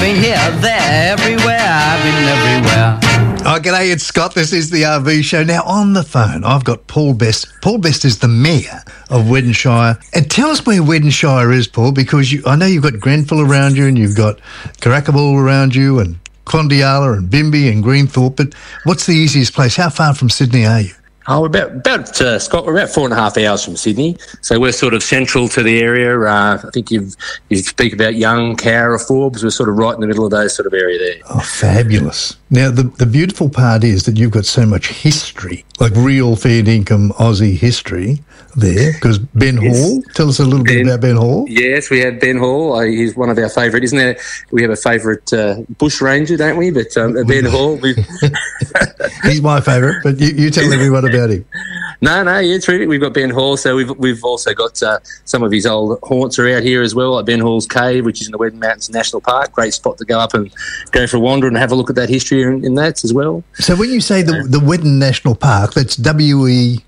me here, there, everywhere. I've been everywhere. Oh, g'day, it's Scott. This is the RV Show. Now, on the phone, I've got Paul Best. Paul Best is the Mayor of Weddenshire. And tell us where Weddenshire is, Paul, because I know you've got Grenfell around you and you've got Caracabal around you and Condiala and Bimby and Greenthorpe. But what's the easiest place? How far from Sydney are you? Oh, Scott, we're about 4.5 hours from Sydney, so we're sort of central to the area. I think you speak about Young, Cowra, Forbes. We're sort of right in the middle of those sort of area there. Oh, fabulous. Now, the beautiful part is that you've got so much history, like real fair income Aussie history there, because Ben Hall, tell us a little bit about Ben Hall. Yes, we have Ben Hall. He's one of our favourite, isn't there? We have a favourite bush ranger, don't we? But Ben Hall. He's my favourite, but you tell everyone about him. No, yeah, true. We've got Ben Hall, so we've also got some of his old haunts are out here as well, like Ben Hall's Cave, which is in the Wedden Mountains National Park. Great spot to go up and go for a wander and have a look at that history in that as well. So when you say the Wedden National Park, that's WEDDIN.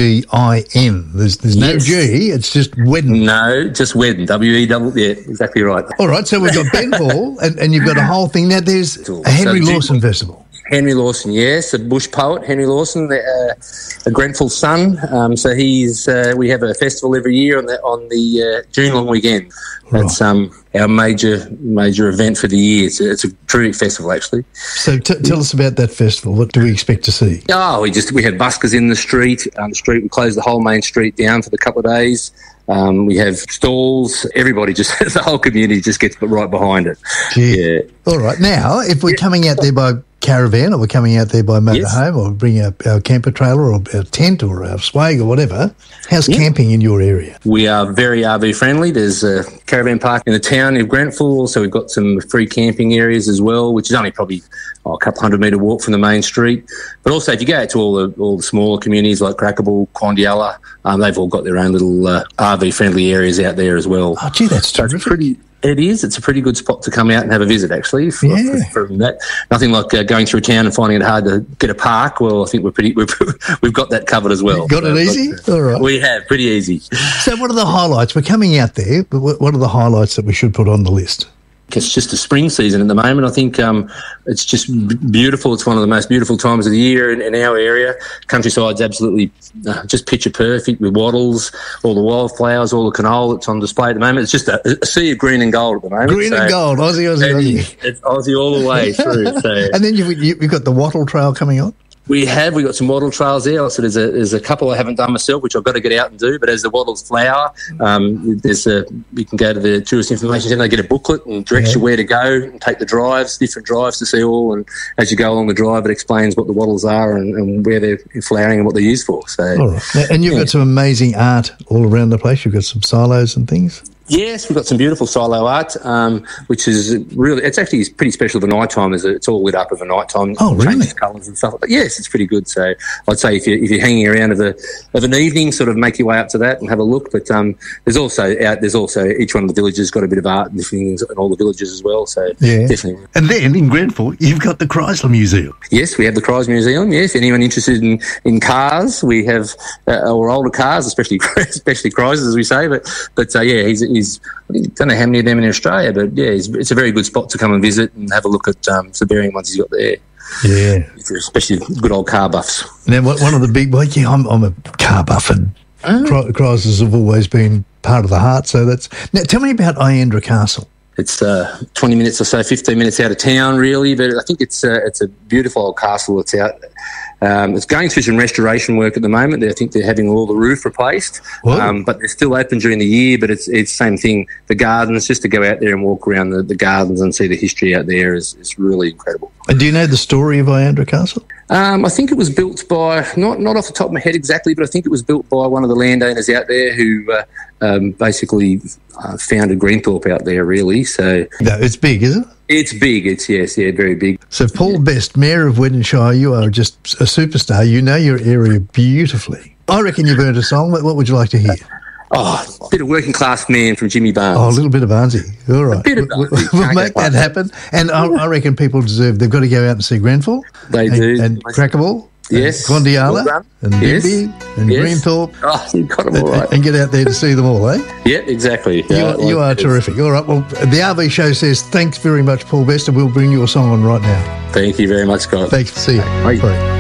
There's no G, it's just Wedden. No, just Wedden. Yeah, exactly right. All right, so we've got Ben Hall and you've got a whole thing. Now there's a Henry Lawson Festival. Henry Lawson, yes, a bush poet, Henry Lawson, a Grenfell son. So we have a festival every year on the June long weekend. That's our major event for the year. It's a terrific festival, actually. So tell us about that festival. What do we expect to see? Oh, we had buskers in the street. We closed the whole main street down for the couple of days. We have stalls. Everybody the whole community just gets right behind it. Yeah. All right. Now, if we're coming out there by caravan or we're coming out there by motorhome or bring our camper trailer or our tent or our swag or whatever, how's camping in your area? We are very RV friendly. There's a caravan park in the town of Grenfell. So we've got some free camping areas as well, which is only probably a couple 100-metre walk from the main street. But also if you go to all the smaller communities like Caracabal, Condiala, they've all got their own little RV friendly areas out there as well. Oh, gee, that's terrific. It is. It's a pretty good spot to come out and have a visit, actually. From that, nothing like going through town and finding it hard to get a park. Well, I think we've got that covered as well. Got it easy? All right. We have, pretty easy. So what are the highlights? We're coming out there, but what are the highlights that we should put on the list? It's just the spring season at the moment. I think it's just beautiful. It's one of the most beautiful times of the year in our area. Countryside's absolutely just picture perfect with wattles, all the wildflowers, all the canola that's on display at the moment. It's just a sea of green and gold at the moment. Green and gold, Aussie. It's Aussie all the way through. So. And then you've got the wattle trail coming on? We got some wattle trails there. So there's a couple I haven't done myself, which I've got to get out and do. But as the wattles flower, you can go to the Tourist Information Centre, get a booklet and directs you where to go and take the different drives to see all. And as you go along the drive, it explains what the wattles are and where they're flowering and what they're used for. So, all right. And you've got some amazing art all around the place. You've got some silos and things. Yes, we've got some beautiful silo art, which is really, it's actually pretty special for night time. It's all lit up over night time. Oh, really? Changes colours and stuff. But yes, it's pretty good. So I'd say if you're hanging around of an evening, sort of make your way up to that and have a look. But there's also each one of the villages got a bit of art and things in all the villages as well. So definitely. And then in Grenfell, you've got the Chrysler Museum. Yes, we have the Chrysler Museum. Yes, anyone interested in cars, we have or older cars, especially Chryslers, as we say. But he's I don't know how many of them in Australia, but it's a very good spot to come and visit and have a look at the varying ones he's got there. Yeah, especially good old car buffs. Now, one of the big, I'm a car buff, and Chryslers have always been part of the heart. So now. Tell me about Iandra Castle. It's 20 minutes or so, 15 minutes out of town, really, but I think it's a beautiful old castle. It's out. It's going through some restoration work at the moment. I think they're having all the roof replaced, but they're still open during the year. But it's the same thing. The gardens, just to go out there and walk around the gardens and see the history out there is really incredible. And do you know the story of Iandra Castle? I think it was built by, not off the top of my head exactly, but I think it was built by one of the landowners out there who basically founded Greenthorpe out there, really. So no, it's big, is it? It's big. It's very big. So Paul Best, Mayor of Weddenshire, you are just a superstar. You know your area beautifully. I reckon you've earned a song. What would you like to hear? Oh, a bit of Working Class Man from Jimmy Barnes. Oh, a little bit of Barnesy. All right. A bit of Barnesy. We'll make that happen. And I reckon people they've got to go out and see Grenfell. They do. And Caracabal. Yes. Glondiala, Well and Yes. Dimby, and Yes. Greenthorpe. Oh, you got them all right. And get out there to see them all, eh? Yeah, exactly. You are terrific. All right, well, the RV Show says thanks very much, Paul Best, and we'll bring your song on right now. Thank you very much, Scott. Thanks. See you. Bye. Bye.